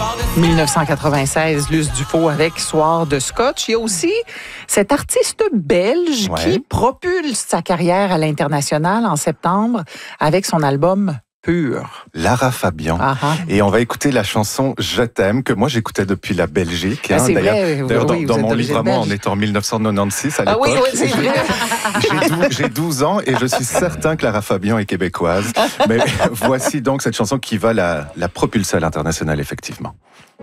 1996, Luce Dufaux avec Soir de Scotch. Il y a aussi cet artiste belge qui propulse sa carrière à l'international en septembre avec son album Pur. Lara Fabian. Et on va écouter la chanson Je t'aime, que moi j'écoutais depuis la Belgique. C'est vrai, d'ailleurs dans mon livrement, on est en 1996 à l'époque. Oui, c'est vrai. J'ai 12 ans et je suis certain que Lara Fabian est québécoise. Mais voici donc cette chanson qui va la propulser à l'international, effectivement.